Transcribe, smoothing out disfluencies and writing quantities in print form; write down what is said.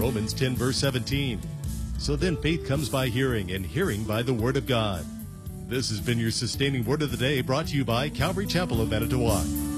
Romans 10, verse 17. So then faith comes by hearing, and hearing by the Word of God. This has been your Sustaining Word of the Day, brought to you by Calvary Chapel of Manitowoc.